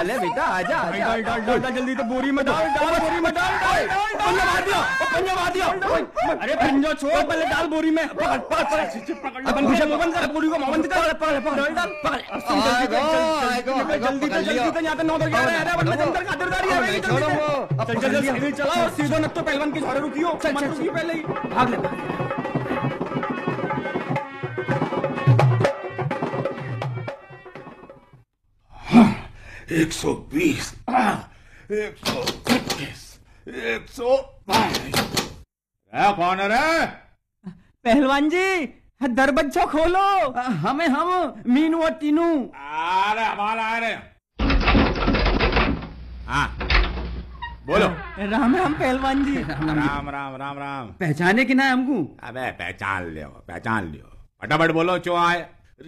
हाल है बेटा? आजा आजा। डाल जल्दी, तो बोरी में डाल, बोरी में डाल। पंजा मार दिया, पंजा मार दिया। अरे पंजा छोड़, पहले डाल बोरी में। पकड़ पकड़ पकड़, अपन खुशे मोहन कर बोरी को, मोहन दिखा। पकड़ पकड़ डाल, पकड़ जल्दी तो यहाँ पे 9 बज गए हैं, वरना जंतर खातिरदारी है। चल चल जल्दी चला और सीधो न तो पहलवान की झाड़ू रुकियो। चल चल पहले ही भाग ले। 120, 125, 122। कौन है रे? पहलवान जी दरबज्जा खोलो। हम मीनू और तीनू। अरे हमारा आ रहे। हाँ बोलो। राम राम पहलवान जी। राम राम राम राम। पहचाने कि ना हमको? अबे पहचान लियो। फटाफट बोलो क्यों आए?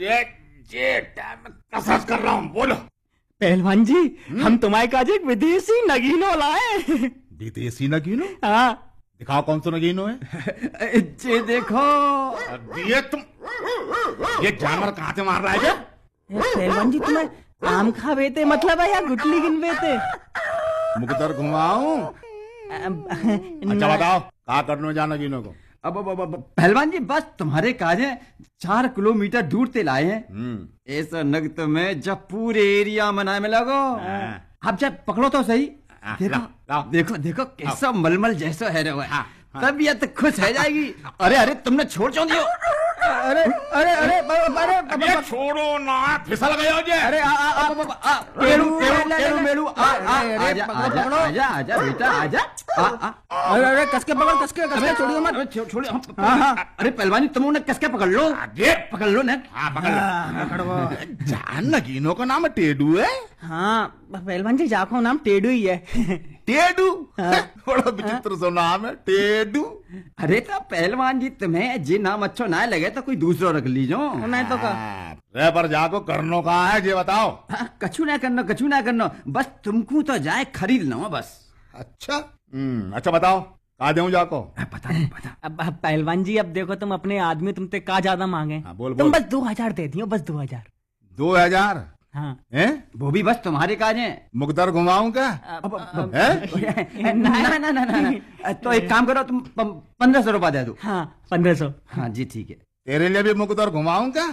कसरत कर रहा हूँ, बोलो। पहलवान जी हम तुम्हारे काज एक विदेशी नगीनो लाए। विदेशी नगीनो? हाँ दिखाओ कौन सा नगीनो है। ये देखो। ये तुम ये जानवर कहाँ से मार रहा है? पहलवान जी तुम्हें आम खा बेते मतलब है या गुटली गिन बेते? मुकदर घुमाऊं? अच्छा बताओ कहाँ करने जा नगीनो को? अब पहलवान जी बस तुम्हारे काज है 4 किलोमीटर दूर से लाए हैं। ऐसा नग तो मैं जब पूरे एरिया में मिलोगो। आप जब पकड़ो तो सही। देखो देखो कैसा मलमल जैसा है रे। तबीयत खुश है जाएगी। अरे तुमने छोड़ दियो। अरे अरे अरे अरे छोड़ो ना, फिसल गए हो जे। अरे मेलू आजा बेटा आजा। अरे कसके पकड़, छोड़ियो मत। छोड़ियो। अरे पहलवानी तुम उन्हें कसके पकड़ लो। पकड़ लो ना। पकड़। जान नगीनो का नाम टेडू है? हाँ पहलवान जी जाको नाम टेडू ही है। टेडू? बड़ा विचित्र सा नाम है टेडू। अरे तो पहलवान जी तुम्हें जे नाम अच्छा ना लगे तो कोई दूसरा रख लीजो। नहीं तो का रे पर जाको करनो कहाँ है ये बताओ। कछु ना करना बस तुमको तो जाए खरीद लो बस। अच्छा अच्छा बताओ कहा दूं जाको? पता। अब पहलवान जी अब देखो तुम अपने आदमी तुमसे का ज्यादा मांगे। बोल तुम बस 2000 दे दियो, बस 2000। 2000? हाँ हैं? वो भी बस तुम्हारे काज है। मुकदर घुमाऊं क्या? ना तो एक काम करो तुम 1500 रुपया दे दो। हाँ 1500। हाँ जी ठीक है। तेरे लिए भी मुकदर घुमाऊं क्या?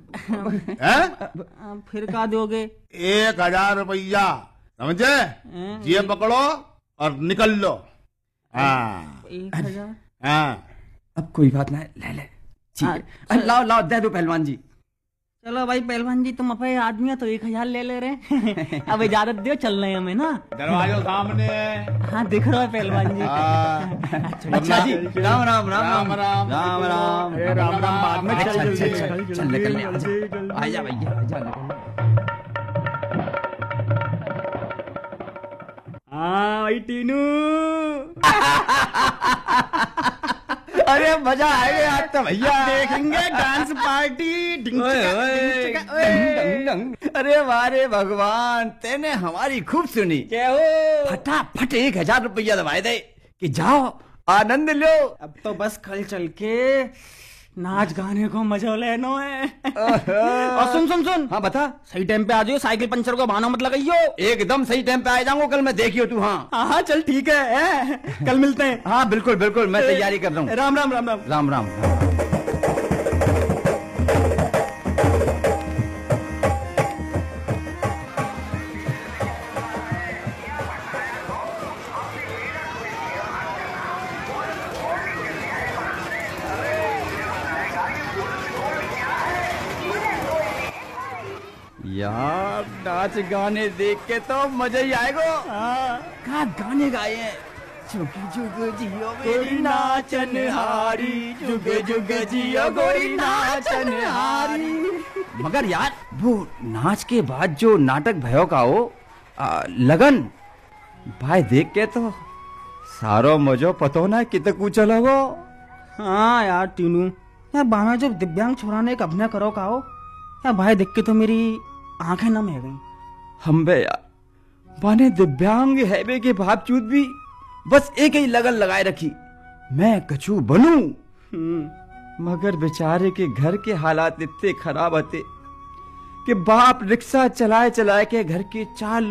फिर का दोगे? 1000 रुपया समझे? ये पकड़ो और निकल लो। हाँ 1000। हाँ अब कोई बात ना, ले ठीक है। लाओ दे दो पहलवान जी। चलो भाई पहलवान जी तुम अपने आदमी तो 1000 ले रहे। अब इजाजत दो चल रहे हमें ना। दरवाजा सामने। हाँ दिख रहा है पहलवान जी। अच्छा जी राम राम। बाद में चल निकलने आजा भैया आजा। हाँ भाई टीनू। अरे मजा आएगा आज तो भैया। देखेंगे डांस पार्टी। अरे वारे भगवान तेने हमारी खूब सुनी। क्या हो? फटाफट 1000 रुपया दबाए दे कि जाओ आनंद लो। अब तो बस कल चल के नाच गाने को मजा लेना है। और सुन। हाँ बता। सही टाइम पे आ जाओ, साइकिल पंचर को बहाना मत लगाइयो। एकदम सही टाइम पे आ जाऊंगा कल मैं, देखियो तू। हाँ चल ठीक है कल मिलते हैं। हाँ बिल्कुल मैं तैयारी कर रहा हूँ। राम। यार नाच गाने देख के तो मजा ही आएगा। क्या गाने गाए हैं। जुग जुग जियो मेरी नाचनहारी, जुग जुग जियो गोरी नाचनहारी। मगर यार वो नाच के बाद जो नाटक भयो का हो लगन भाई देख के तो सारो मजो पतो ना कितने कुछ लगो। हाँ यार टीनू यार बाना जब दिव्यांग छोरा ने एक अभिनय करो का हो यार, भाई देख के तो मेरी आंखें नम है गई। हम बे यार बाने दिव्यांग है बे के बावजूद भी बस एक ही लगन लगाए रखी, मैं कछु बनूं। मगर बेचारे के घर के हालात इतने खराब होते कि बाप रिक्शा चलाए चलाए के घर के 4